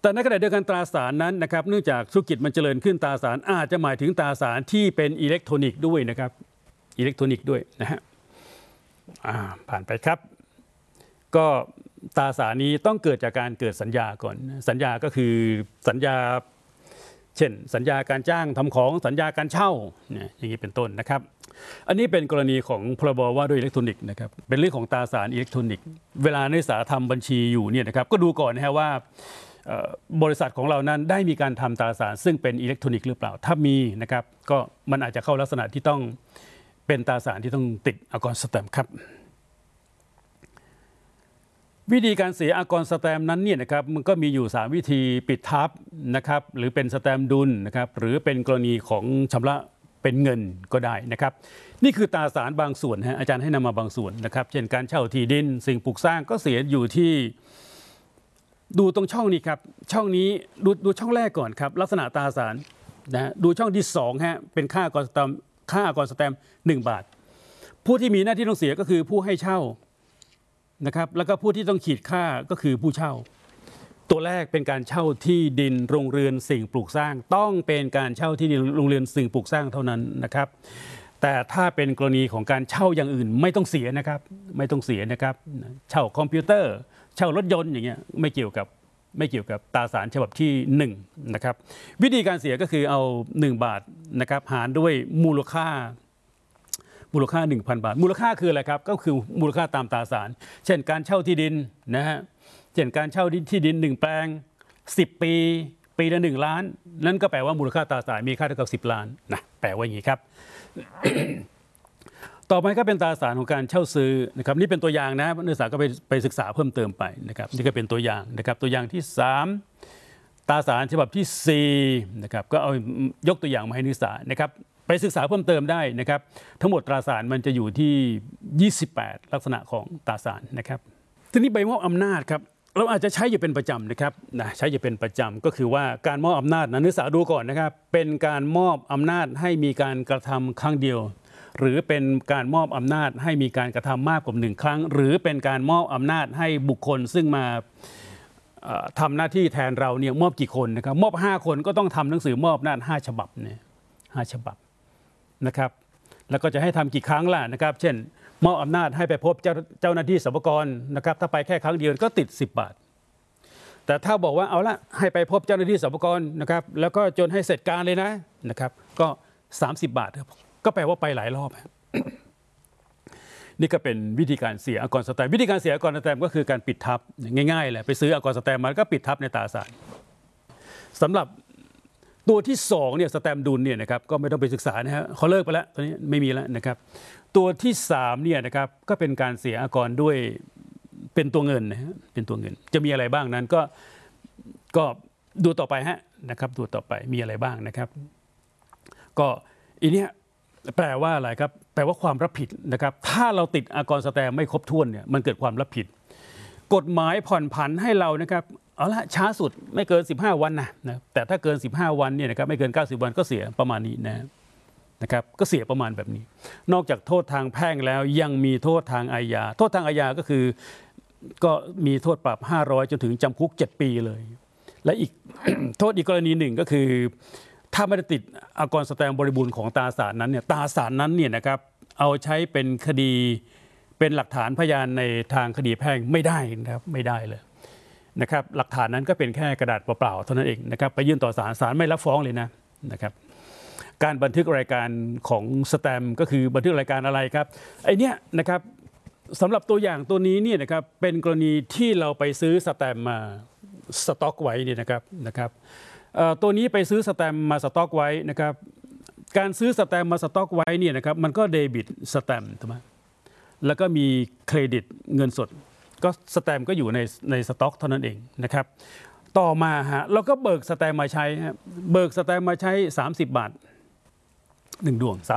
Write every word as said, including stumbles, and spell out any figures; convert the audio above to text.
แต่ในขณะเดียวกันตราสารนั้นนะครับเนื่องจากธุรกิจมันเจริญขึ้นตราสารอาจจะหมายถึงตราสารที่เป็นอิเล็กทรอนิกส์ด้วยนะครับอิเล็กทรอนิกส์ด้วยนะฮะผ่านไปครับก็ตราสารนี้ต้องเกิดจากการเกิดสัญญาก่อนสัญญาก็คือสัญญาเช่นสัญญาการจ้างทำของสัญญาการเช่าเนี่ยอย่างนี้เป็นต้นนะครับอันนี้เป็นกรณีของพรบว่าด้วยอิเล็กทรอนิกส์นะครับเป็นเรื่องของตราสารอิเล็กทรอนิกส์เวลานักศึกษาทำบัญชีอยู่เนี่ยนะครับก็ดูก่อนนะฮะว่าบริษัทของเรานั้นได้มีการทำตราสารซึ่งเป็นอิเล็กทรอนิกส์หรือเปล่าถ้ามีนะครับก็มันอาจจะเข้าลักษณะที่ต้องเป็นตราสารที่ต้องติดอากรสแตมป์ครับวิธีการเสียอากรสแตมป์นั้นเนี่ยนะครับมันก็มีอยู่สามวิธีปิดทับนะครับหรือเป็นสแตมป์ดุลนะครับหรือเป็นกรณีของชำระเป็นเงินก็ได้นะครับนี่คือตราสารบางส่วนฮะอาจารย์ให้นำมาบางส่วนนะครับเช่นการเช่าที่ดินสิ่งปลูกสร้างก็เสียอยู่ที่ดูตรงช่องนี้ครับช่องนี้ดูดูช่องแรกก่อนครับลักษณะตราสารนะดูช่องที่สองฮะเป็นค่าอากรสแตมป์ค่าอากรสแตมป์หนึ่งบาทผู้ที่มีหน้าที่ต้องเสียก็คือผู้ให้เช่านะครับแล้วก็ผู้ที่ต้องขีดค่าก็คือผู้เช่าตัวแรกเป็นการเช่าที่ดินโรงเรือนสิ่งปลูกสร้างต้องเป็นการเช่าที่ดินโรงเรือนสิ่งปลูกสร้างเท่านั้นนะครับแต่ถ้าเป็นกรณีของการเช่าอย่างอื่นไม่ต้องเสียนะครับไม่ต้องเสียนะครับเช่าคอมพิวเตอร์เช่ารถยนต์อย่างเงี้ยไม่เกี่ยวกับไม่เกี่ยวกับตราสารฉบับที่หนึ่งนะครับวิธีการเสียก็คือเอาหนึ่งบาทนะครับหารด้วยมูลค่ามูลค่า หนึ่งพัน บาทมูลค่าคืออะไรครับก็คือมูลค่าตามตราสารเช่นการเช่าที่ดินนะฮะเช่นการเช่าที่ดินหนึ่งแปลงสิบปีปีละหนึ่งล้านนั่นก็แปลว่ามูลค่าตราสารมีค่าเท่ากับสิบล้านนะแปลว่าอย่างนี้ครับ ต่อไปก็เป็นตราสารของการเช่าซื้อนะครับนี่เป็นตัวอย่างนะนักศึกษาก็ไปไปศึกษาเพิ่มเติมไปนะครับนี่ก็เป็นตัวอย่างนะครับตัวอย่างที่สามตราสารฉบับที่สี่นะครับก็เอายกตัวอย่างมาให้นักศึกษานะครับไปศึกษาเพิ่มเติมได้นะครับทั้งหมดตราสารมันจะอยู่ที่ยี่สิบแปดลักษณะของตราสารนะครับทีนี้ใบมอบอำนาจครับเราอาจจะใช้อยู่เป็นประจำนะครับนะใช้อยู่เป็นประจำก็คือว่าการมอบอำนาจนะนักศึกษาดูก่อนนะครับเป็นการมอบอำนาจให้มีการกระทำครั้งเดียวหรือเป็นการมอบอำนาจให้มีการกระทำมากกว่าหนึ่งครั้งหรือเป็นการมอบอำนาจให้บุคคลซึ่งมาทำหน้าที่แทนเราเนี่ยมอบกี่คนนะครับมอบห้าคนก็ต้องทำหนังสือมอบอำนาจห้าฉบับเนี่ยห้าฉบับนะครับแล้วก็จะให้ทำกี่ครั้งล่ะนะครับเช่นมอบอำนาจให้ไปพบเจ้าเจ้าหน้าที่สรรพากรนะครับถ้าไปแค่ครั้งเดียวก็ติดสิบบาทแต่ถ้าบอกว่าเอาละให้ไปพบเจ้าหน้าที่สรรพากรนะครับแล้วก็จนให้เสร็จการเลยนะนะครับก็สามสิบบาทก็แปลว่าไปหลายรอบ นี่ก็เป็นวิธีการเสียอากรสแตมป์วิธีการเสียอากรสแตมป์ก็คือการปิดทับง่ายๆแหละไปซื้ออากรสแตมป์มาก็ปิดทับในตราสารสำหรับตัวที่สองเนี่ยสแตมป์ดุลเนี่ยนะครับก็ไม่ต้องไปศึกษานะฮะเขาเลิกไปแล้วตอนนี้ไม่มีแล้วนะครับตัวที่สามเนี่ยนะครับก็เป็นการเสียอากรด้วยเป็นตัวเงินนะฮะเป็นตัวเงินจะมีอะไรบ้างนั้นก็ก็ดูต่อไปฮะนะครับดูต่อไปมีอะไรบ้างนะครับก็อีเนี้ยแปลว่าอะไรครับแปลว่าความรับผิดนะครับถ้าเราติดอากรสแตมป์ไม่ครบถ้วนเนี่ยมันเกิดความรับผิดกฎหมายผ่อนผันให้เรานะครับเอาละช้าสุดไม่เกินสิบห้าวันนะนะแต่ถ้าเกินสิบห้าวันเนี่ยนะครับไม่เกินเก้าสิบวันก็เสียประมาณนี้นะนะครับก็เสียประมาณแบบนี้นอกจากโทษทางแพ่งแล้วยังมีโทษทางอาญาโทษทางอาญาก็คือก็มีโทษปรับห้าร้อยจนถึงจำคุกเจ็ดปีเลยและอีก โทษอีกกรณีหนึ่งก็คือถ้าไม่ได้ติดอากรสแตมป์บริบูรณ์ของตราสารนั้นเนี่ยตราสารนั้นเนี่ยนะครับเอาใช้เป็นคดีเป็นหลักฐานพยานในทางคดีแพ่งไม่ได้นะครับไม่ได้เลยนะครับหลักฐานนั้นก็เป็นแค่กระดาษเปล่าๆเท่านั้นเองนะครับไปยื่นต่อศาลศาลไม่รับฟ้องเลยนะนะครับการบันทึกรายการของสแตมป์ก็คือบันทึกรายการอะไรครับไอเนี้ยนะครับสำหรับตัวอย่างตัวนี้เนี่ยนะครับเป็นกรณีที่เราไปซื้อสแตมป์มาสต็อกไว้เนี่ยนะครับนะครับตัวนี้ไปซื้อสแตมป์มาสต็อกไว้นะครับการซื้อสแตมป์มาสต็อกไว้เนี่ยนะครับมันก็เดบิตสแตมป์ถูกไหมแล้วก็มีเครดิตเงินสดก็สแตมป์ก็อยู่ในในสต็อกเท่านั้นเองนะครับต่อมาฮะเราก็เบิกสแตมป์มาใช้เบิกสแตมป์มาใช้สามสิบบาทหนึ่งดวง